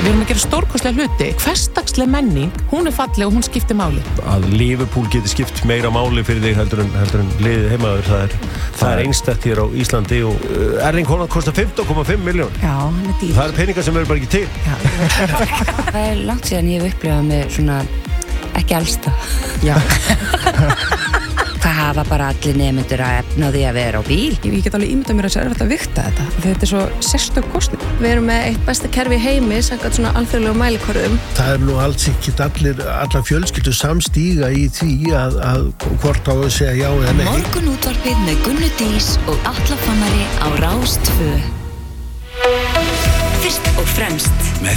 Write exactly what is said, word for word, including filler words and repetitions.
við erum að gera stórkostlega hluti. Hversdagsleg menning, hún er falleg og hún skiptir máli. Að Liverpool geti skipt meira máli fyrir þig heldur en, heldur en liðið heimaður, það er, það er einstakt hér á Íslandi og uh, Erling Haaland kostar fimmtán komma fimm milljón. Já, hann er dýr. Það er peningar sem eru bara ekki til. Já, það er langt síðan ég hef upplifað með svona, ekki elsta. Já. Það hafa bara allir nemendur að efna því að vera á bíl. Ég get alveg ímyndað mér að það er hægt að vigta þetta. Þetta er svo sérstök kosning. Við erum með eitt besta kerfi í heimi, samkvæmt svona alþjóðlegum mælikvörðum. Það er nú alls ekki allir, allar fjölskyldur samstíga í því að, að hvort á að segja já eða nei. Morgunútvarpið með Gunnu Dís og Atla Fannari á Rás tvö. Fyrst og fremst með